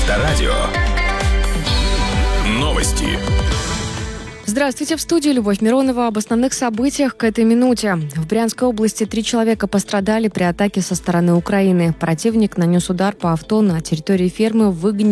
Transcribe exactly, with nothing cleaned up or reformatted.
Авторадио. Новости. Здравствуйте, в студии Любовь Миронова. Об основных событиях к этой минуте. В Брянской области три человека пострадали при атаке со стороны Украины. Противник нанес удар по авто на территории фермы в Выгоне